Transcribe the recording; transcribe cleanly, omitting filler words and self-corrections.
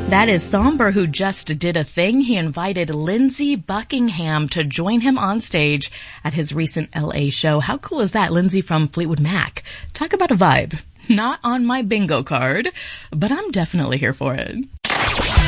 That is Somber, who just did a thing. He invited Lindsey Buckingham to join him on stage at his recent LA show. How cool is that? Lindsey from Fleetwood Mac. Talk about a vibe. Not on my bingo card, but I'm definitely here for it.